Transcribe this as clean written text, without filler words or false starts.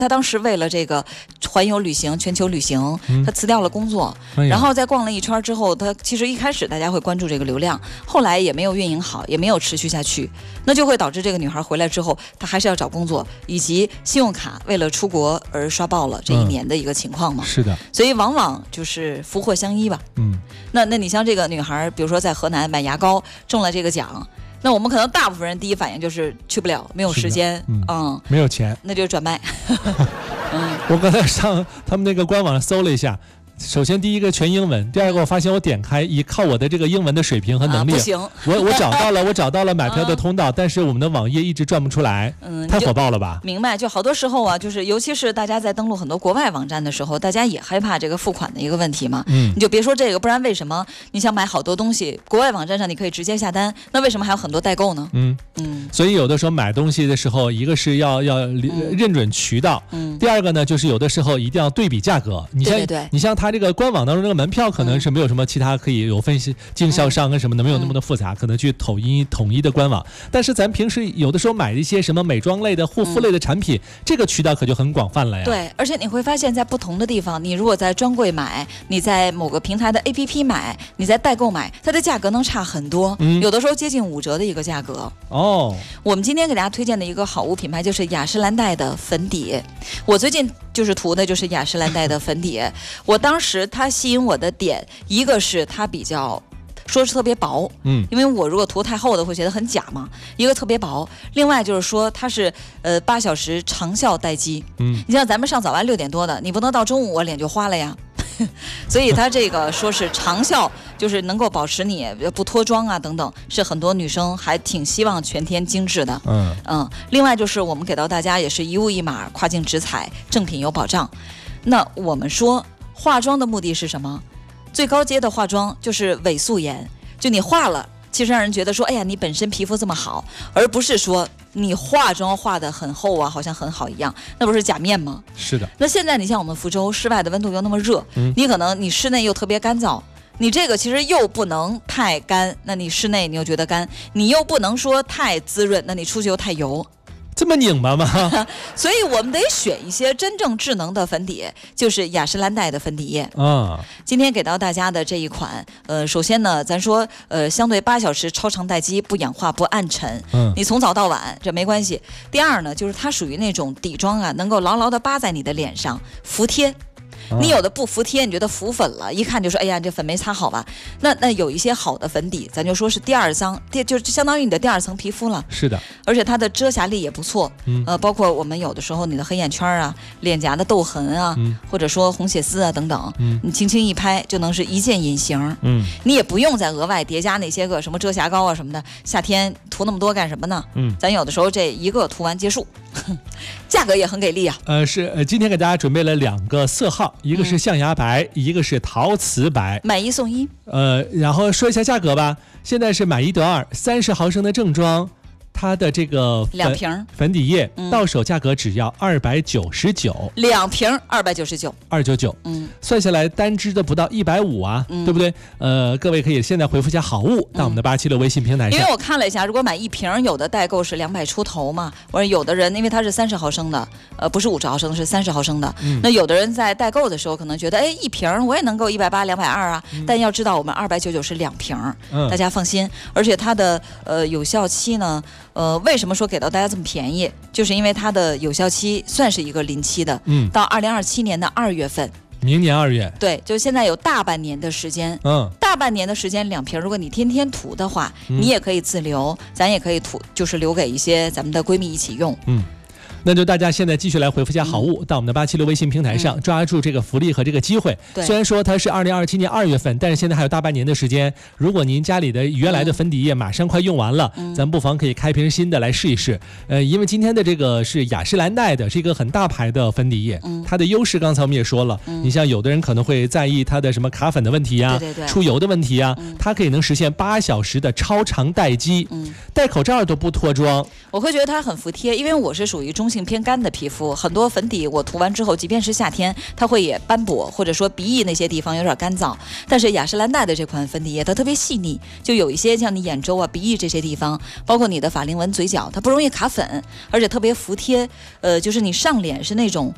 他当时为了这个环游旅行、全球旅行，他辞掉了工作，然后在逛了一圈之后，他其实一开始大家会关注这个流量，后来也没有运营好，也没有持续下去，那就会导致这个女孩回来之后，她还是要找工作，以及信用卡为了出国而刷爆了这一年的一个情况嘛。 是的， 所以往往就是福祸相依吧。那你像这个女孩，比如说在河南买牙膏中了这个奖。那我们可能大部分人第一反应就是去不了，没有时间， 没有钱， 那就转卖。 我刚才上他们那个官网上搜了一下，首先第一个全英文，第二个我发现我点开依靠我的这个英文的水平和能力， 不行， 我找到了买票的通道，但是我们的网页一直转不出来，太火爆了吧？ 明白，就好多时候啊，就是尤其是大家在登录很多国外网站的时候，大家也害怕这个付款的一个问题嘛。你就别说这个，不然为什么你想买好多东西，国外网站上你可以直接下单，那为什么还有很多代购呢？ 所以有的时候买东西的时候，一个是要认准渠道，第二个呢就是有的时候一定要对比价格。你像它这个官网当中这个门票可能是没有什么其他可以有分析经销商跟什么的，没有那么的复杂，可能去统一的官网。但是咱平时有的时候买一些什么美妆类的、护肤类的产品，这个渠道可就很广泛了呀。 对，而且你会发现在不同的地方，你如果在专柜买，你在某个平台的 APP 买，你在代购买，它的价格能差很多，有的时候接近5折的一个价格。我们今天给大家推荐的一个好物品牌就是雅诗兰黛的粉底，我最近就是涂的就是雅诗兰黛的粉底。我当时它吸引我的点，一个是它比较说是特别薄，因为我如果涂太厚的会觉得很假嘛，一个特别薄，另外就是说它是8小时长效待机，你像咱们上早班6点多的，你不能到中午我脸就花了呀。所以它这个说是长效，就是能够保持你不脱妆啊等等，是很多女生还挺希望全天精致的。另外就是我们给到大家也是一物一码，跨境直采，正品有保障。那我们说化妆的目的是什么？最高阶的化妆就是伪素颜，就你化了，其实让人觉得说，哎呀，你本身皮肤这么好，而不是说你化妆化得很厚啊，好像很好一样，那不是假面吗？ 是的。 那现在你像我们福州，室外的温度又那么热，你可能你室内又特别干燥，你这个其实又不能太干，那你室内你又觉得干，你又不能说太滋润，那你出去又太油。 这么拧巴吗？ 所以我们得选一些真正智能的粉底，就是雅诗兰黛的粉底液。今天给到大家的这一款，首先呢，咱说，相对8小时超长待机，不氧化不暗沉，你从早到晚这没关系。第二呢，就是它属于那种底妆啊，能够牢牢地扒在你的脸上，服帖。你有的不服帖，你觉得浮粉了，一看就说哎呀这粉没擦好吧。那有一些好的粉底，咱就说是第二层，就相当于你的第2层皮肤了。 是的， 而且它的遮瑕力也不错。包括我们有的时候你的黑眼圈啊、脸颊的痘痕啊，或者说红血丝啊等等，你轻轻一拍就能是一键隐形。你也不用再额外叠加那些个什么遮瑕膏啊什么的，夏天涂那么多干什么呢？咱有的时候这一个涂完结束。价格也很给力啊。 今天给大家准备了2个色号，一个是象牙白，一个是陶瓷白， 买1送1。 然后说一下价格吧。现在是买1得2，30毫升的正装，它的这个 2瓶粉底液到手价格只要299，2 瓶299， 算下来单支的不到150啊，对不对？各位可以现在回复一下好物到我们的876微信平台上。 因为我看了一下，如果买1瓶，有的代购是200出头嘛。我说有的人因为它是30毫升的，不是50毫升，是30毫升的。那有的人在代购的时候可能觉得，哎，1瓶我也能够180、220啊。但要知道我们299是2瓶，大家放心。而且它的有效期呢？为什么说给到大家这么便宜？就是因为它的有效期算是一个临期的，到2027年的2月份， 明年2月。 对，就现在有大半年的时间，大半年的时间2瓶，如果你天天涂的话，你也可以自留，咱也可以涂，就是留给一些咱们的闺蜜一起用。 那就大家现在继续来回复一下好物到我们的876微信平台上，抓住这个福利和这个机会。虽然说它是2027年2月份，但是现在还有大半年的时间。如果您家里的原来的粉底液马上快用完了，咱不妨可以开瓶新的来试一试。因为今天的这个是雅诗兰黛的，是一个很大牌的粉底液，它的优势刚才我们也说了，你像有的人可能会在意它的什么卡粉的问题啊，出油的问题啊，它可以能实现8小时的超长待机，戴口罩都不脱妆。 我会觉得它很服帖，因为我是属于中性偏干的皮肤，很多粉底我涂完之后，即便是夏天，它会也斑驳，或者说鼻翼那些地方有点干燥。但是雅诗兰黛的这款粉底液，它特别细腻，就有一些像你眼周啊、鼻翼这些地方，包括你的法令纹、嘴角，它不容易卡粉，而且特别服帖。就是你上脸是那种